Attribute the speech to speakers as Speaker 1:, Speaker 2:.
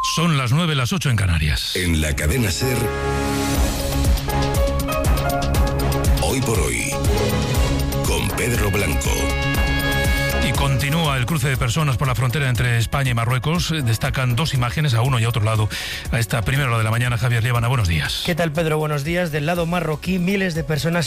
Speaker 1: Son las 9, las 8 en Canarias.
Speaker 2: En la cadena SER, Hoy por Hoy, con Pedro Blanco.
Speaker 1: Y continúa el cruce de personas por la frontera entre España y Marruecos. Destacan dos imágenes a uno y a otro lado. A esta primera hora de la mañana, Javier Liébana, buenos días.
Speaker 3: ¿Qué tal, Pedro? Buenos días. Del lado marroquí, miles de personas